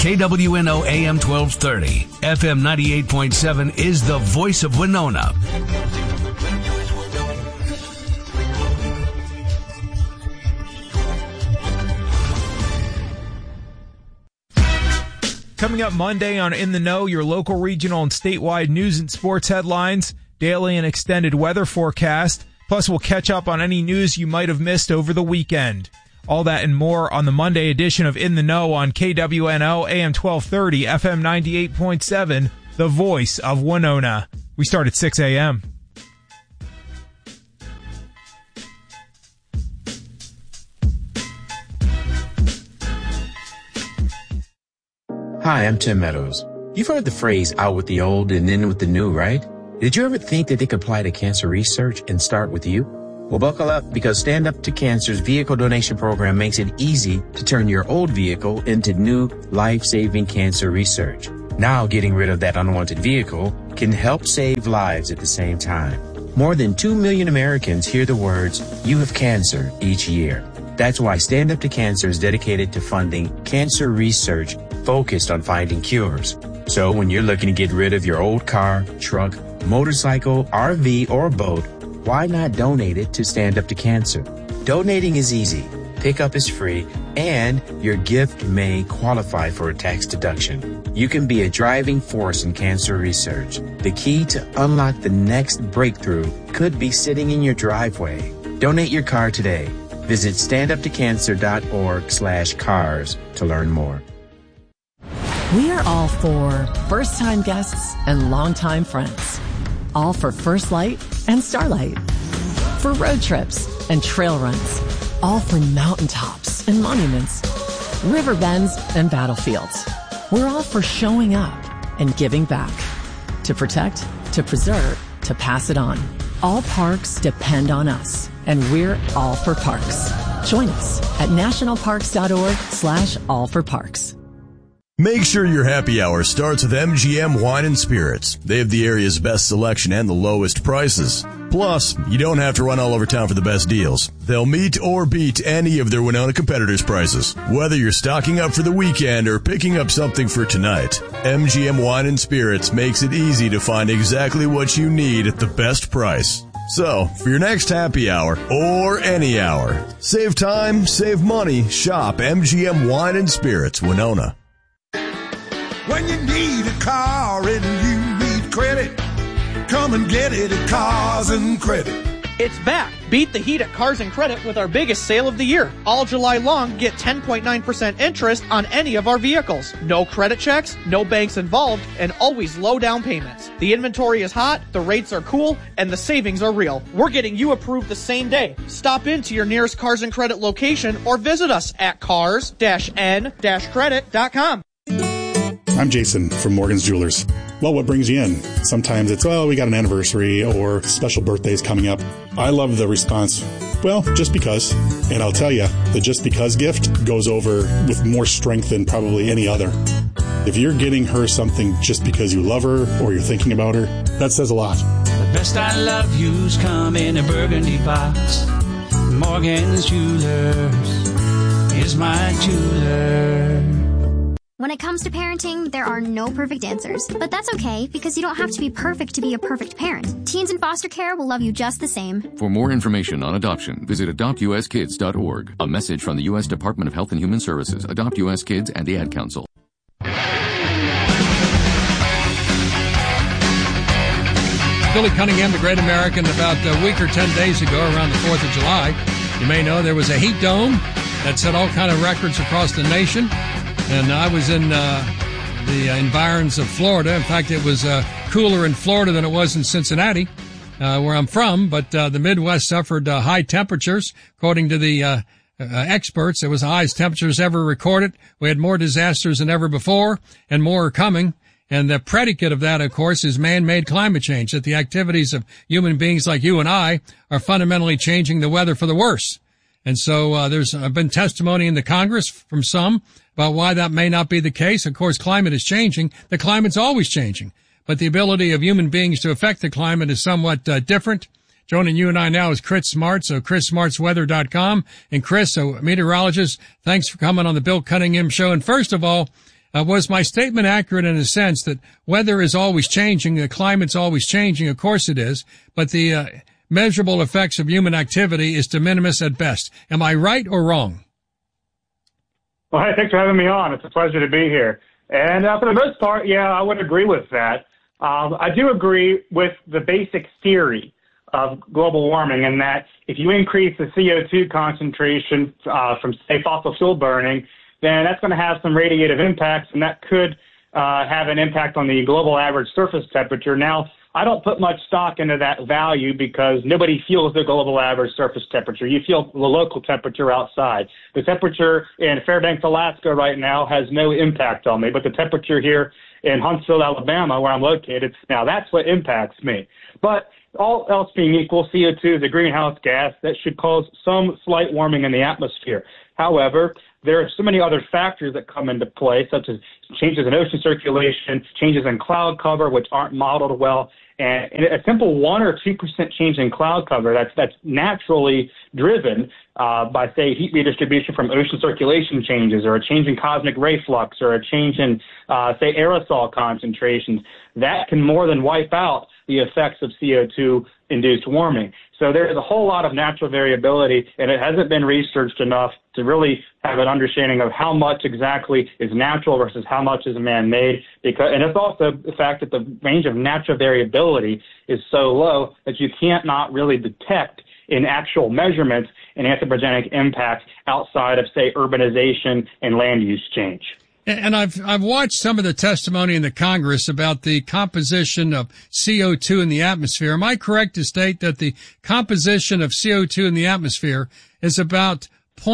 KWNO AM 1230, FM 98.7 is the voice of Winona. Coming up Monday on In the Know, your local, regional, and statewide news and sports headlines, daily and extended weather forecast, plus we'll catch up on any news you might have missed over the weekend. All that and more on the Monday edition of In the Know on KWNO AM 1230, FM 98.7, the voice of Winona. We start at 6 a.m. Hi, I'm Tim Meadows. You've heard the phrase out with the old and in with the new, right? Did you ever think that they could apply to cancer research and start with you? Well, buckle up, because Stand Up to Cancer's vehicle donation program makes it easy to turn your old vehicle into new life-saving cancer research. Now, getting rid of that unwanted vehicle can help save lives at the same time. More than 2 million Americans hear the words, "You have cancer," each year. That's why Stand Up to Cancer is dedicated to funding cancer research focused on finding cures. So when you're looking to get rid of your old car, truck, motorcycle, RV, or boat, why not donate it to Stand Up to Cancer? Donating is easy, pickup is free, and your gift may qualify for a tax deduction. You can be a driving force in cancer research. The key to unlock the next breakthrough could be sitting in your driveway. Donate your car today. Visit standuptocancer.org/cars to learn more. We are all for first-time guests and longtime friends. All for First Light and Starlight. For road trips and trail runs. All for mountaintops and monuments. River bends and battlefields. We're all for showing up and giving back. To protect, to preserve, to pass it on. All parks depend on us, and we're all for parks. Join us at nationalparks.org/allforparks. Make sure your happy hour starts with MGM Wine and Spirits. They have the area's best selection and the lowest prices. Plus, you don't have to run all over town for the best deals. They'll meet or beat any of their Winona competitors' prices. Whether you're stocking up for the weekend or picking up something for tonight, MGM Wine and Spirits makes it easy to find exactly what you need at the best price. So, for your next happy hour, or any hour, save time, save money, shop MGM Wine and Spirits, Winona. When you need a car and you need credit, come and get it at Cars and Credit. It's back. Beat the heat at Cars and Credit with our biggest sale of the year. All July long, get 10.9% interest on any of our vehicles. No credit checks, no banks involved, and always low down payments. The inventory is hot, the rates are cool, and the savings are real. We're getting you approved the same day. Stop into your nearest Cars and Credit location or visit us at cars-n-credit.com. I'm Jason from Morgan's Jewelers. Well, what brings you in? Sometimes it's, well, we got an anniversary or special birthdays coming up. I love the response, well, just because. And I'll tell you, the just because gift goes over with more strength than probably any other. If you're getting her something just because you love her or you're thinking about her, that says a lot. The best I love you's come in a burgundy box. Morgan's Jewelers is my jeweler. When it comes to parenting, there are no perfect answers. But that's okay, because you don't have to be perfect to be a perfect parent. Teens in foster care will love you just the same. For more information on adoption, visit adoptuskids.org. A message from the U.S. Department of Health and Human Services, Adopt U.S. Kids, and the Ad Council. Billy Cunningham, the great American, about a week or 10 days ago, around the 4th of July. You may know there was a heat dome that set all kind of records across the nation. And I was in the environs of Florida. In fact, it was cooler in Florida than it was in Cincinnati, where I'm from. But the Midwest suffered high temperatures. According to the experts, it was the highest temperatures ever recorded. We had more disasters than ever before, and more are coming. And the predicate of that, of course, is man-made climate change, that the activities of human beings like you and I are fundamentally changing the weather for the worse. And so there's been testimony in the Congress from some about why that may not be the case. Of course, climate is changing. The climate's always changing. But the ability of human beings to affect the climate is somewhat different. Joining you and I now is Chris Smart, so chrissmartsweather.com. And Chris, so meteorologist, thanks for coming on the Bill Cunningham Show. And first of all, Was my statement accurate in a sense that weather is always changing, the climate's always changing? Of course it is, but the measurable effects of human activity is de minimis at best. Am I right or wrong? Well, hey, thanks for having me on. It's a pleasure to be here. And for the most part, yeah, I would agree with that. I do agree with the basic theory of global warming in that if you increase the CO2 concentration from, say, fossil fuel burning, then that's going to have some radiative impacts, and that could have an impact on the global average surface temperature. Now, I don't put much stock into that value because nobody feels the global average surface temperature. You feel the local temperature outside. The temperature in Fairbanks, Alaska right now has no impact on me, but the temperature here in Huntsville, Alabama, where I'm located, now that's what impacts me. But all else being equal, CO2 is a greenhouse gas that should cause some slight warming in the atmosphere. However, there are so many other factors that come into play, such as changes in ocean circulation, changes in cloud cover, which aren't modeled well, and a simple 1 or 2% change in cloud cover that's naturally driven by, say, heat redistribution from ocean circulation changes, or a change in cosmic ray flux, or a change in, say, aerosol concentrations, that can more than wipe out the effects of CO2-induced warming. So there's a whole lot of natural variability, and it hasn't been researched enough to really have an understanding of how much exactly is natural versus how much is man-made. And it's also the fact that the range of natural variability is so low that you can't not really detect in actual measurements an anthropogenic impact outside of, say, urbanization and land use change. And I've watched some of the testimony in the Congress about the composition of CO2 in the atmosphere. Am I correct to state that the composition of CO2 in the atmosphere is about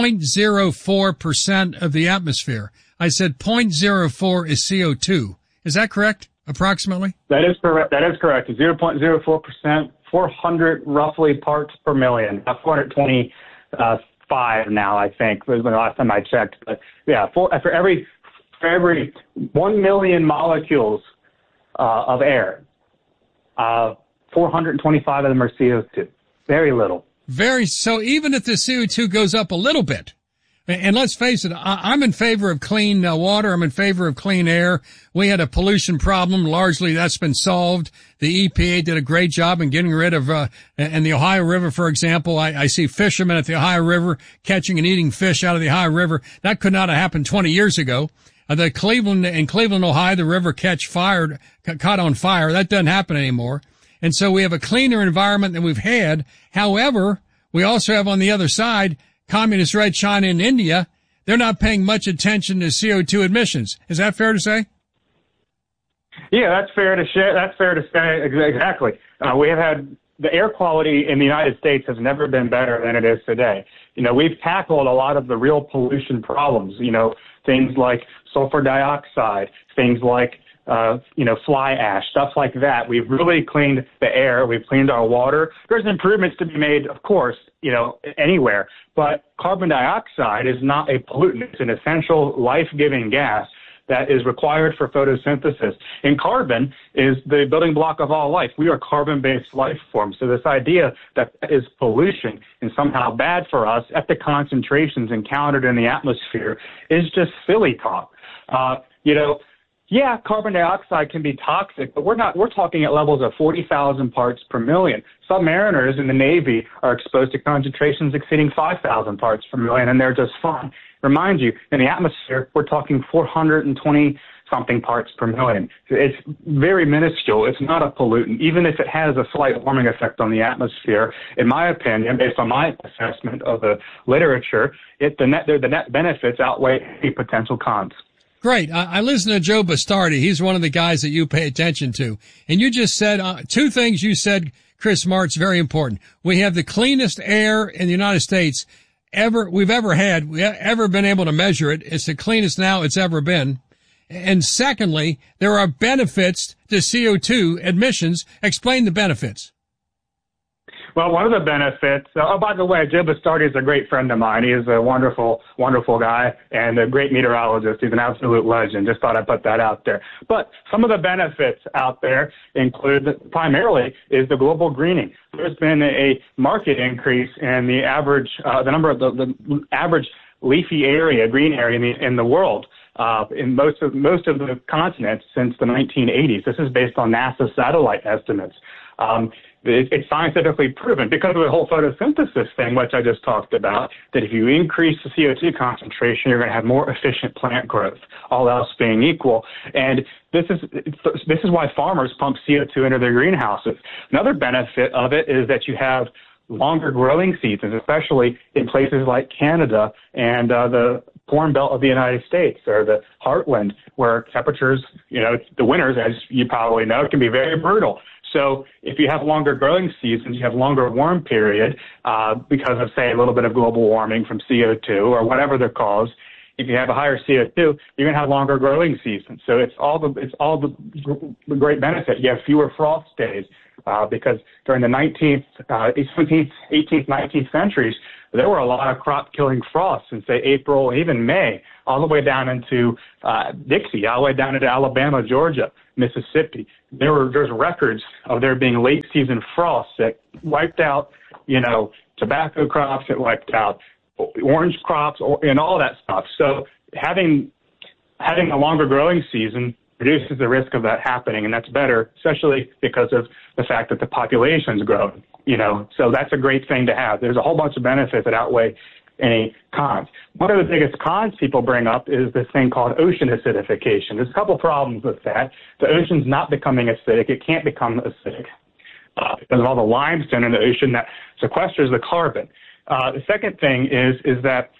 0.04% of the atmosphere? I said 0.04 is CO2. Is that correct, approximately? That is correct. 0.04%, 400 roughly parts per million, 425 now, I think, was the last time I checked. But yeah, for every 1 million molecules of air, 425 of them are CO2. Very little. So even if the CO2 goes up a little bit, and let's face it, I'm in favor of clean water. I'm in favor of clean air. We had a pollution problem. Largely that's been solved. The EPA did a great job in getting rid of, in the Ohio River, for example, I see fishermen at the Ohio River catching and eating fish out of the Ohio River. That could not have happened 20 years ago. In Cleveland, Ohio, the river caught on fire. That doesn't happen anymore. And so we have a cleaner environment than we've had. However, we also have on the other side, communist red China and India. They're not paying much attention to CO2 emissions. Is that fair to say? Yeah, that's fair to say. Exactly. We have had the air quality in the United States has never been better than it is today. We've tackled a lot of the real pollution problems, things like sulfur dioxide, things like, fly ash, stuff like that. We've really cleaned the air. We've cleaned our water. There's improvements to be made, of course, anywhere. But carbon dioxide is not a pollutant. It's an essential life-giving gas that is required for photosynthesis. And carbon is the building block of all life. We are carbon-based life forms. So this idea that is pollution and somehow bad for us at the concentrations encountered in the atmosphere is just silly talk. Yeah, carbon dioxide can be toxic, but we're talking at levels of 40,000 parts per million. Submariners in the Navy are exposed to concentrations exceeding 5,000 parts per million, and they're just fine. Remind you, in the atmosphere, we're talking 420-something parts per million. It's very minuscule. It's not a pollutant. Even if it has a slight warming effect on the atmosphere, in my opinion, based on my assessment of the literature, the net benefits outweigh any potential cons. Great. I listened to Joe Bastardi. He's one of the guys that you pay attention to. And you just said two things you said, Chris Martz, very important. We have the cleanest air in the United States we've ever had. We've ever been able to measure it. It's the cleanest now it's ever been. And secondly, there are benefits to CO2 emissions. Explain the benefits. Well, one of the benefits, by the way, Joe Bastardi is a great friend of mine. He is a wonderful, wonderful guy and a great meteorologist. He's an absolute legend. Just thought I'd put that out there. But some of the benefits out there include, primarily, is the global greening. There's been a market increase in the average, the average leafy area, green area in the world. in most of the continents since the 1980s. This is based on NASA satellite estimates. It's scientifically proven because of the whole photosynthesis thing, which I just talked about, that if you increase the CO2 concentration, you're going to have more efficient plant growth, all else being equal. And this is why farmers pump CO2 into their greenhouses. Another benefit of it is that you have longer growing seasons, especially in places like Canada and the Corn Belt of the United States, or the Heartland, where temperatures, the winters, as you probably know, can be very brutal. So if you have longer growing seasons, you have longer warm period because of, say, a little bit of global warming from CO2 or whatever the cause. If you have a higher CO2, you're going to have longer growing seasons. So it's all the great benefit. You have fewer frost days because during the 19th, 17th, 18th, 19th centuries, there were a lot of crop-killing frosts in, say, April, even May, all the way down into Dixie, all the way down into Alabama, Georgia, Mississippi. There's records of there being late-season frosts that wiped out, tobacco crops, that wiped out orange crops, and all that stuff. So having a longer growing season reduces the risk of that happening, and that's better, especially because of the fact that the population's grown. So that's a great thing to have. There's a whole bunch of benefits that outweigh any cons. One of the biggest cons people bring up is this thing called ocean acidification. There's a couple problems with that. The ocean's not becoming acidic. It can't become acidic because of all the limestone in the ocean that sequesters the carbon. The second thing is that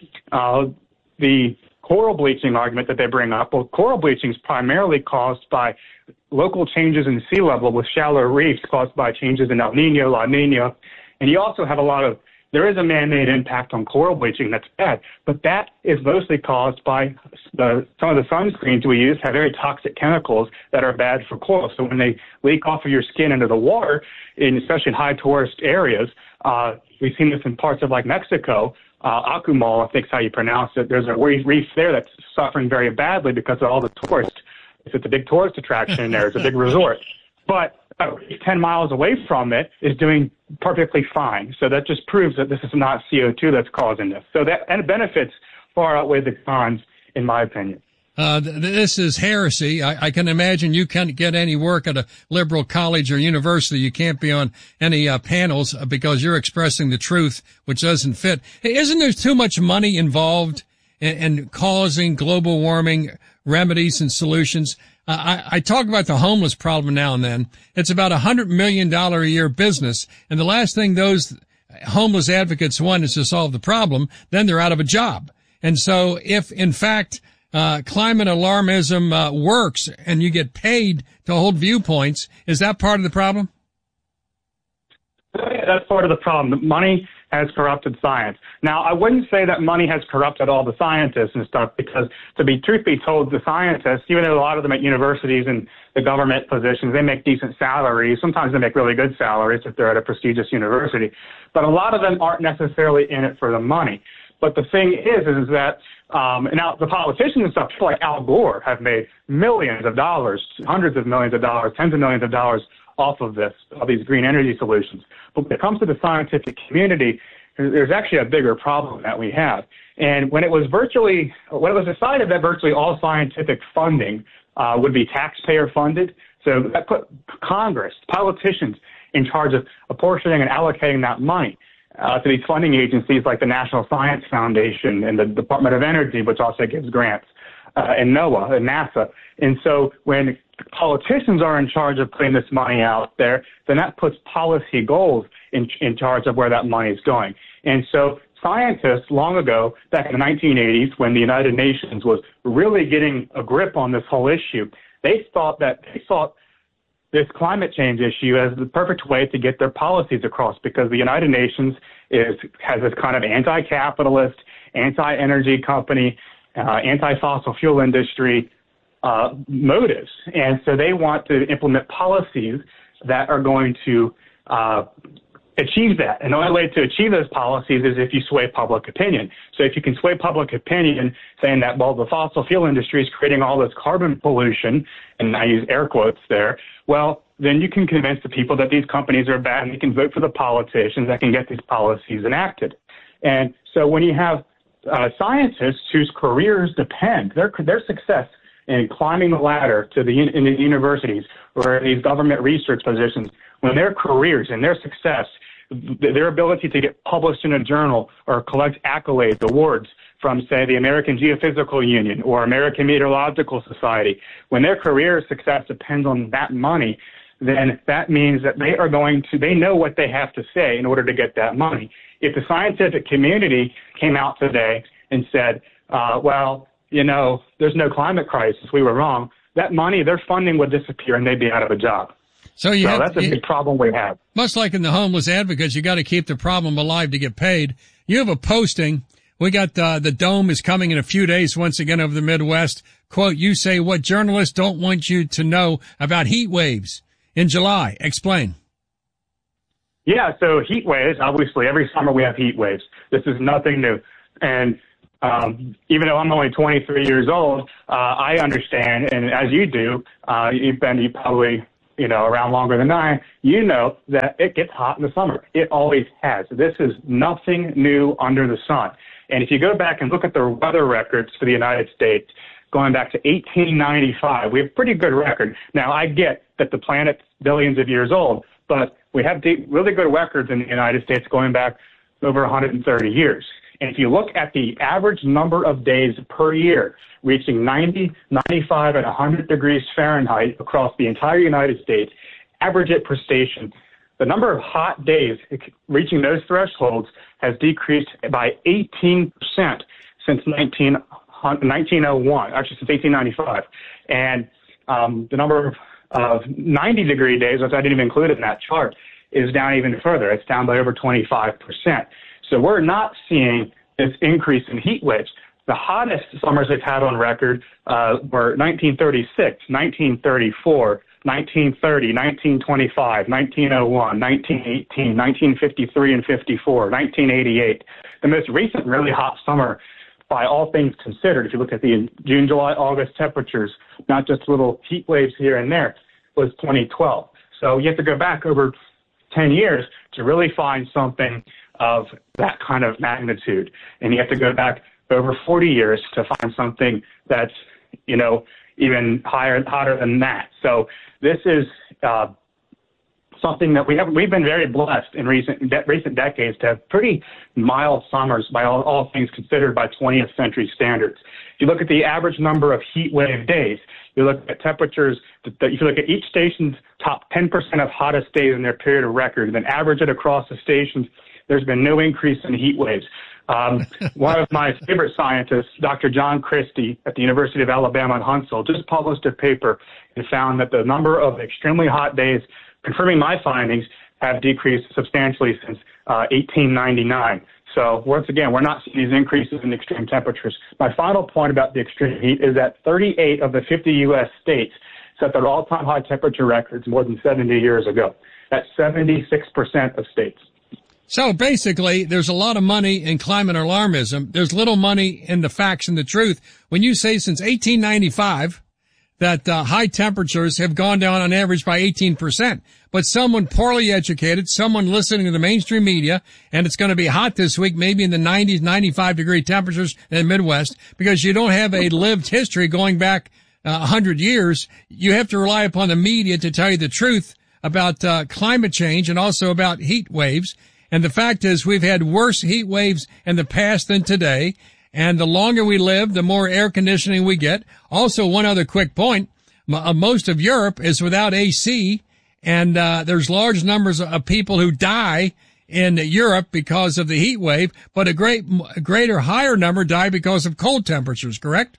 the coral bleaching argument that they bring up, well, coral bleaching is primarily caused by local changes in sea level with shallow reefs caused by changes in El Nino, La Nina. And you also have there is a man-made impact on coral bleaching that's bad, but that is mostly caused by some of the sunscreens we use have very toxic chemicals that are bad for coral. So when they leak off of your skin into the water, especially in high tourist areas, we've seen this in parts of like Mexico, Akumal, I think is how you pronounce it. There's a reef there that's suffering very badly because of all the tourists. It's a big tourist attraction in there. It's a big resort. But 10 miles away from it is doing perfectly fine. So that just proves that this is not CO2 that's causing this. So and benefits far outweigh the cons, in my opinion. This is heresy. I can imagine you can't get any work at a liberal college or university. You can't be on any panels because you're expressing the truth, which doesn't fit. Hey, isn't there too much money involved in causing global warming remedies and solutions? I talk about the homeless problem now and then. It's about $100 million a year business. And the last thing those homeless advocates want is to solve the problem. Then they're out of a job. And so if, in fact, climate alarmism works and you get paid to hold viewpoints, is that part of the problem? Yeah, that's part of the problem. Money has corrupted science. Now, I wouldn't say that money has corrupted all the scientists and stuff because, truth be told, the scientists, even though a lot of them at universities and the government positions, they make decent salaries. Sometimes they make really good salaries if they're at a prestigious university. But a lot of them aren't necessarily in it for the money. But the thing is that now the politicians and stuff, people like Al Gore, have made millions of dollars, hundreds of millions of dollars, tens of millions of dollars off of these green energy solutions. But when it comes to the scientific community, there's actually a bigger problem that we have. And when it was decided that virtually all scientific funding would be taxpayer funded, so that put Congress, politicians, in charge of apportioning and allocating that money to these funding agencies like the National Science Foundation and the Department of Energy, which also gives grants, and NOAA and NASA. And so when politicians are in charge of putting this money out there, then that puts policy goals in charge of where that money is going. And so scientists long ago, back in the 1980s, when the United Nations was really getting a grip on this whole issue, they thought this climate change issue as the perfect way to get their policies across, because the United Nations has this kind of anti-capitalist, anti-energy company, anti-fossil fuel industry motives. And so they want to implement policies that are going to achieve that. And the only way to achieve those policies is if you sway public opinion. So if you can sway public opinion saying that, well, the fossil fuel industry is creating all this carbon pollution, and I use air quotes there, well, then you can convince the people that these companies are bad and you can vote for the politicians that can get these policies enacted. And so when you have scientists whose careers depend, their success in climbing the ladder to in the universities or these government research positions, when their careers and their success, their ability to get published in a journal or collect accolades, awards from, say, the American Geophysical Union or American Meteorological Society, when their career success depends on that money, then that means that they know what they have to say in order to get that money. If the scientific community came out today and said, there's no climate crisis, we were wrong, that money, their funding would disappear and they'd be out of a job. So that's a big problem we have. Much like in the homeless advocates, you got to keep the problem alive to get paid. You have a posting. We got the dome is coming in a few days once again over the Midwest. Quote, you say what journalists don't want you to know about heat waves in July. Explain. Yeah, so heat waves, obviously every summer we have heat waves. This is nothing new. And even though I'm only 23 years old, I understand, and as you do, you probably around longer than I, that it gets hot in the summer. It always has. This is nothing new under the sun. And if you go back and look at the weather records for the United States, going back to 1895, we have a pretty good record. Now, I get that the planet's billions of years old, but we have really good records in the United States going back over 130 years. And if you look at the average number of days per year, reaching 90, 95, and 100 degrees Fahrenheit across the entire United States, average it per station, the number of hot days reaching those thresholds has decreased by 18% since 1901, actually since 1895. And the number of 90-degree days, which I didn't even include in that chart, is down even further. It's down by over 25%. So we're not seeing this increase in heat waves. The hottest summers they've had on record were 1936, 1934, 1930, 1925, 1901, 1918, 1953 and 54, 1988. The most recent really hot summer, by all things considered, if you look at the June, July, August temperatures, not just little heat waves here and there, was 2012. So you have to go back over 10 years to really find something of that kind of magnitude. And you have to go back over 40 years to find something that's, even hotter than that. So this is something that we've been very blessed in recent decades to have pretty mild summers by all things considered by 20th century standards. If you look at the average number of heat wave days, you look at temperatures, if you look at each station's top 10% of hottest days in their period of record, and then average it across the stations, there's been no increase in heat waves. One of my favorite scientists, Dr. John Christie at the University of Alabama at Huntsville, just published a paper and found that the number of extremely hot days, confirming my findings, have decreased substantially since 1899. So once again, we're not seeing these increases in extreme temperatures. My final point about the extreme heat is that 38 of the 50 U.S. states set their all-time high temperature records more than 70 years ago. That's 76% of states. So basically, there's a lot of money in climate alarmism. There's little money in the facts and the truth. When you say since 1895 that high temperatures have gone down on average by 18%, but someone poorly educated, someone listening to the mainstream media, and it's going to be hot this week, maybe in the 90s, 95-degree temperatures in the Midwest, because you don't have a lived history going back 100 years. You have to rely upon the media to tell you the truth about climate change and also about heat waves. And the fact is we've had worse heat waves in the past than today. And the longer we live, the more air conditioning we get. Also, one other quick point, most of Europe is without AC, and there's large numbers of people who die in Europe because of the heat wave, but a greater, higher number die because of cold temperatures, correct?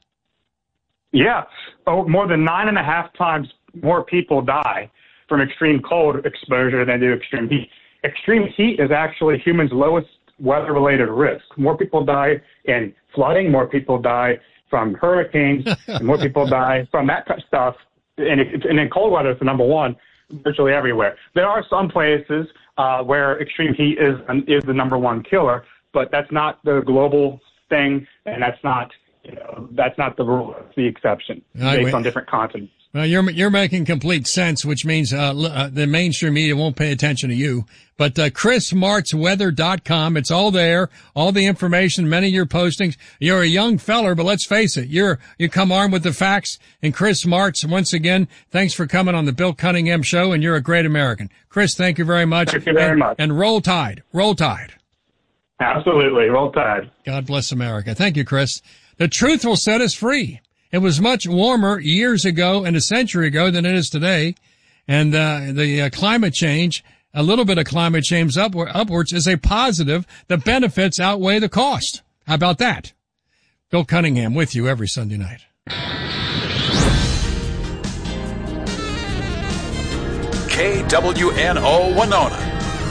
Yeah. More than 9.5 times more people die from extreme cold exposure than do extreme heat. Extreme heat is actually humans' lowest weather-related risk. More people die in flooding, more people die from hurricanes, and more people die from that kind of stuff. And in cold weather, it's the number one virtually everywhere. There are some places where extreme heat is the number one killer, but that's not the global thing, and that's not the rule, it's the exception based on different continents. Well, you're making complete sense, which means the mainstream media won't pay attention to you. But ChrisMartzWeather.com, it's all there, all the information, many of your postings. You're a young feller, but let's face it, you come armed with the facts. And Chris Martz, once again, thanks for coming on the Bill Cunningham Show, and you're a great American. Chris, thank you very much. Thank you very much. And roll tide. Roll tide. Absolutely. Roll tide. God bless America. Thank you, Chris. The truth will set us free. It was much warmer years ago and a century ago than it is today. And the climate change, a little bit of climate change upwards is a positive. The benefits outweigh the cost. How about that? Bill Cunningham with you every Sunday night. KWNO Winona.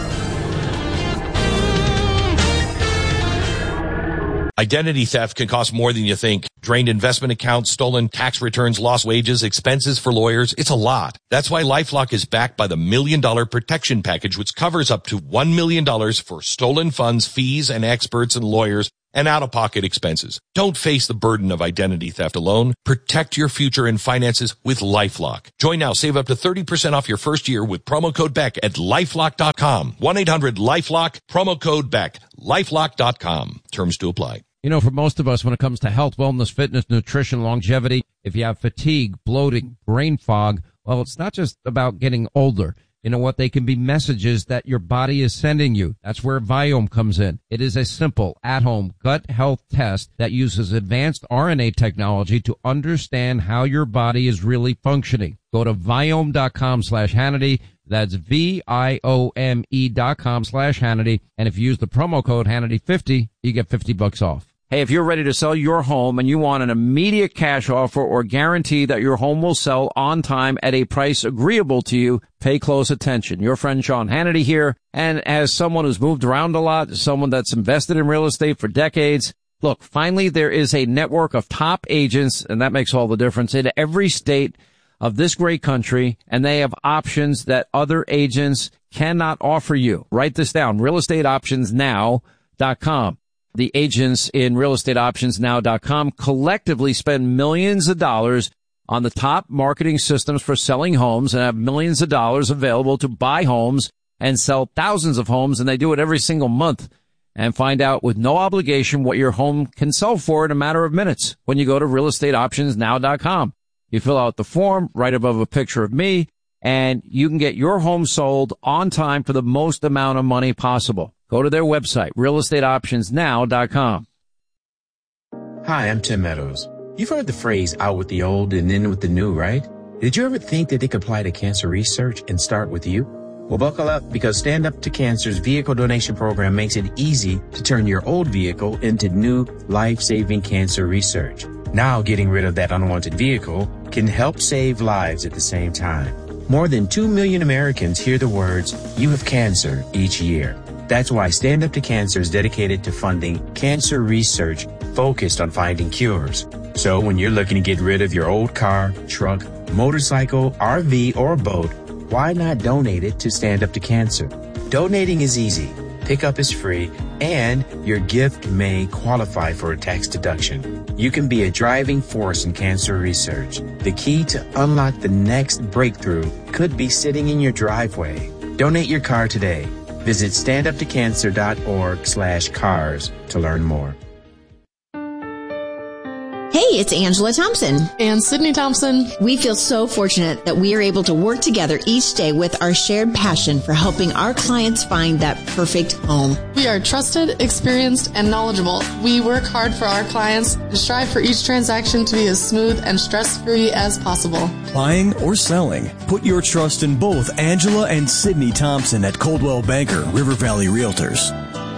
Identity theft can cost more than you think. Drained investment accounts, stolen tax returns, lost wages, expenses for lawyers. It's a lot. That's why LifeLock is backed by the $1 Million Protection Package, which covers up to $1 million for stolen funds, fees, and experts and lawyers, and out-of-pocket expenses. Don't face the burden of identity theft alone. Protect your future and finances with LifeLock. Join now. Save up to 30% off your first year with promo code BECK at LifeLock.com. 1-800-LifeLock, promo code BECK. LifeLock.com. Terms to apply. You know, for most of us, when it comes to health, wellness, fitness, nutrition, longevity, if you have fatigue, bloating, brain fog, well, it's not just about getting older. You know what? They can be messages that your body is sending you. That's where Viome comes in. It is a simple, at-home gut health test that uses advanced RNA technology to understand how your body is really functioning. Go to Viome.com/Hannity. That's VIOME.com/Hannity. And if you use the promo code Hannity50, you get $50 off. Hey, if you're ready to sell your home and you want an immediate cash offer or guarantee that your home will sell on time at a price agreeable to you, pay close attention. Your friend Sean Hannity here. And as someone who's moved around a lot, someone that's invested in real estate for decades, look, finally there is a network of top agents, and that makes all the difference, in every state of this great country, and they have options that other agents cannot offer you. Write this down, realestateoptionsnow.com. The agents in realestateoptionsnow.com collectively spend millions of dollars on the top marketing systems for selling homes and have millions of dollars available to buy homes and sell thousands of homes, and they do it every single month. And find out with no obligation what your home can sell for in a matter of minutes when you go to realestateoptionsnow.com. You fill out the form right above a picture of me, and you can get your home sold on time for the most amount of money possible. Go to their website, realestateoptionsnow.com. Hi, I'm Tim Meadows. You've heard the phrase out with the old and in with the new, right? Did you ever think that they could apply to cancer research and start with you? Well, buckle up, because Stand Up to Cancer's vehicle donation program makes it easy to turn your old vehicle into new life-saving cancer research. Now, getting rid of that unwanted vehicle can help save lives at the same time. More than 2 million Americans hear the words, "You have cancer," each year. That's why Stand Up to Cancer is dedicated to funding cancer research focused on finding cures. So when you're looking to get rid of your old car, truck, motorcycle, RV, or boat, why not donate it to Stand Up to Cancer? Donating is easy, pickup is free, and your gift may qualify for a tax deduction. You can be a driving force in cancer research. The key to unlock the next breakthrough could be sitting in your driveway. Donate your car today. Visit standuptocancer.org/cars to learn more. Hey, it's Angela Thompson. And Sydney Thompson. We feel so fortunate that we are able to work together each day with our shared passion for helping our clients find that perfect home. We are trusted, experienced, and knowledgeable. We work hard for our clients and strive for each transaction to be as smooth and stress-free as possible. Buying or selling, put your trust in both Angela and Sydney Thompson at Coldwell Banker River Valley Realtors.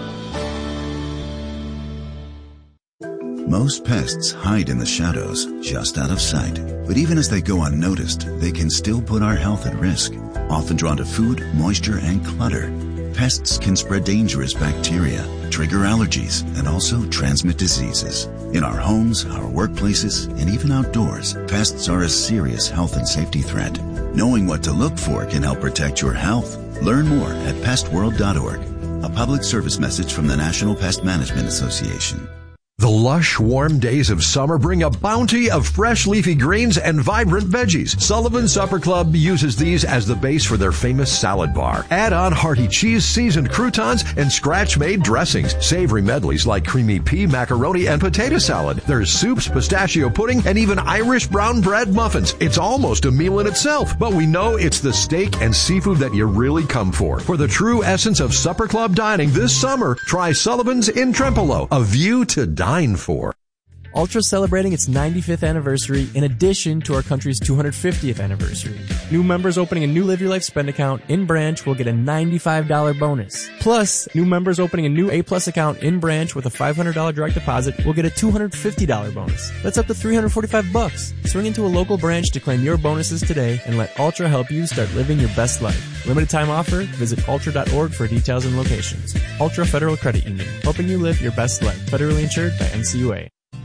Most pests hide in the shadows, just out of sight. But even as they go unnoticed, they can still put our health at risk. Often drawn to food, moisture, and clutter, pests can spread dangerous bacteria, trigger allergies, and also transmit diseases. In our homes, our workplaces, and even outdoors, pests are a serious health and safety threat. Knowing what to look for can help protect your health. Learn more at pestworld.org. A public service message from the National Pest Management Association. The lush, warm days of summer bring a bounty of fresh leafy greens and vibrant veggies. Sullivan Supper Club uses these as the base for their famous salad bar. Add on hearty cheese, seasoned croutons, and scratch-made dressings. Savory medleys like creamy pea, macaroni, and potato salad. There's soups, pistachio pudding, and even Irish brown bread muffins. It's almost a meal in itself, but we know it's the steak and seafood that you really come for. For the true essence of Supper Club dining this summer, try Sullivan's in Trempealeau, a view to die for. Ultra celebrating its 95th anniversary in addition to our country's 250th anniversary. New members opening a new Live Your Life spend account in branch will get a $95 bonus. Plus, new members opening a new A-Plus account in branch with a $500 direct deposit will get a $250 bonus. That's up to $345. Swing into a local branch to claim your bonuses today and let Ultra help you start living your best life. Limited time offer. Visit ultra.org for details and locations. Ultra Federal Credit Union, helping you live your best life. Federally insured by NCUA.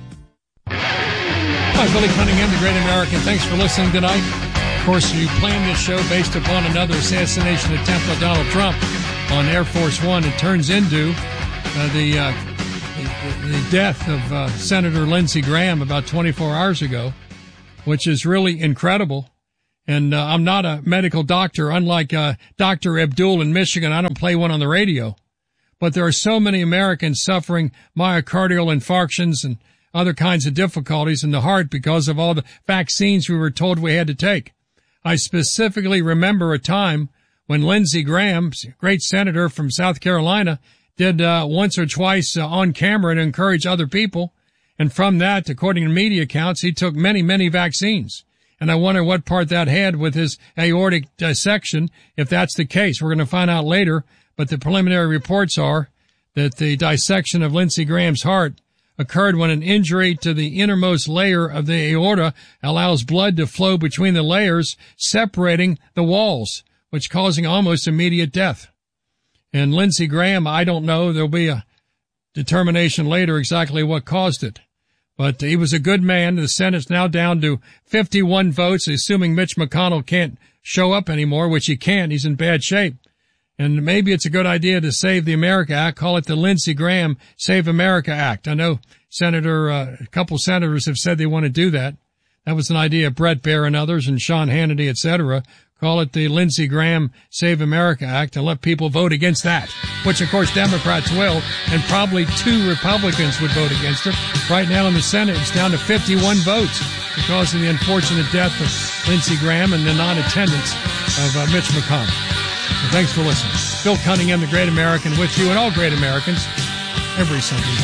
Hi, Billy Cunningham, the Great American. Thanks for listening tonight. Of course, you planned this show based upon another assassination attempt by Donald Trump on Air Force One. It turns into the death of Senator Lindsey Graham about 24 hours ago, which is really incredible. And I'm not a medical doctor. Unlike Dr. Abdul in Michigan, I don't play one on the radio. But there are so many Americans suffering myocardial infarctions and other kinds of difficulties in the heart because of all the vaccines we were told we had to take. I specifically remember a time when Lindsey Graham, great senator from South Carolina, did once or twice on camera to encourage other people. And from that, according to media accounts, he took many, many vaccines. And I wonder what part that had with his aortic dissection, if that's the case. We're going to find out later, but the preliminary reports are that the dissection of Lindsey Graham's heart occurred when an injury to the innermost layer of the aorta allows blood to flow between the layers, separating the walls, which causing almost immediate death. And Lindsey Graham, I don't know. There'll be a determination later exactly what caused it. But he was a good man. The Senate's now down to 51 votes, assuming Mitch McConnell can't show up anymore, which he can't. He's in bad shape. And maybe it's a good idea to Save the America Act, call it the Lindsey Graham Save America Act. I know a couple senators have said they want to do that. That was an idea of Brett Baer and others and Sean Hannity, etc. Call it the Lindsey Graham Save America Act and let people vote against that, which of course Democrats will, and probably 2 Republicans would vote against it. Right now in the Senate, it's down to 51 votes because of the unfortunate death of Lindsey Graham and the non-attendance of Mitch McConnell. Well, thanks for listening. Bill Cunningham, the Great American, with you and all great Americans every Sunday.